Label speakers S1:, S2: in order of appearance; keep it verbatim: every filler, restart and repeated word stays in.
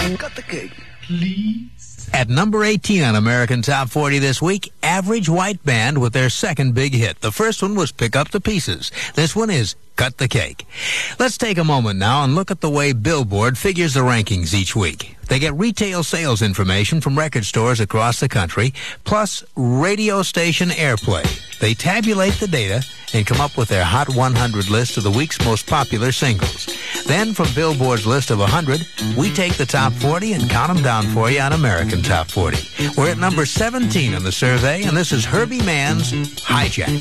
S1: Cut the cake, please.
S2: At number eighteen on American Top forty this week, Average White Band with their second big hit. The first one was Pick Up the Pieces. This one is Cut the Cake. Let's take a moment now and look at the way Billboard figures the rankings each week. They get retail sales information from record stores across the country, plus radio station airplay. They tabulate the data and come up with their Hot one hundred list of the week's most popular singles. Then, from Billboard's list of one hundred, we take the top forty and count them down for you on American Top forty. We're at number seventeen on the survey, and this is Herbie Mann's Hijack.